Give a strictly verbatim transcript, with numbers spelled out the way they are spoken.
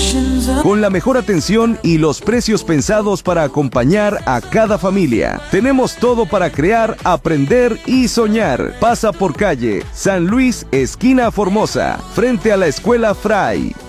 Con la mejor atención y los precios pensados para acompañar a cada familia. Tenemos todo para crear, aprender y soñar. Pasa por calle San Luis, esquina Formosa, frente a la Escuela Fray.